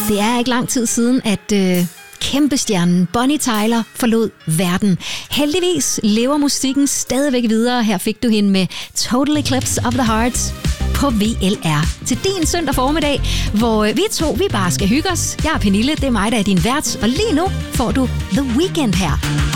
Det er ikke lang tid siden, at kæmpestjernen Bonnie Tyler forlod verden. Heldigvis lever musikken stadigvæk videre. Her fik du hende med Total Eclipse of the Heart på VLR. Til din søndag formiddag, hvor vi bare skal hygge os. Jeg er Pernille, det er mig, der er din vært. Og lige nu får du The Weeknd her.